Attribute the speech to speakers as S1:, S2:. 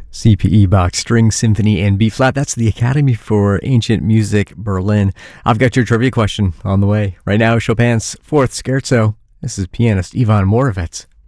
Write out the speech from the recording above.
S1: CPE Bach String Symphony in B flat. That's the Academy for Ancient Music Berlin. I've got your trivia question on the way. Right now, Chopin's Fourth Scherzo. This is pianist Ivan Moravec